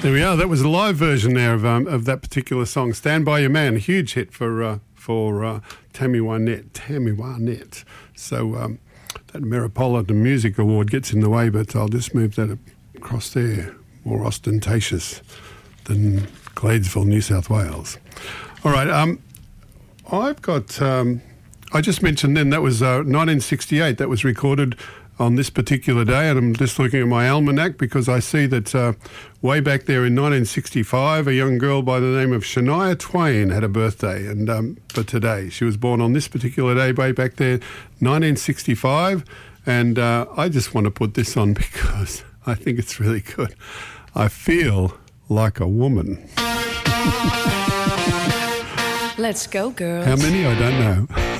There we are. That was a live version there of that particular song, "Stand By Your Man." A huge hit for Tammy Wynette. So that Metropolitan Music Award gets in the way, but I'll just move that across there. More ostentatious than Gladesville, New South Wales. All right. I've got. I just mentioned then that was 1968. That was recorded on this particular day, and I'm just looking at my almanac because I see that way back there in 1965, a young girl by the name of Shania Twain had a birthday, and for today. She was born on this particular day way back there, 1965, and I just want to put this on because I think it's really good. I feel like a woman. Let's go, girls. How many? I don't know.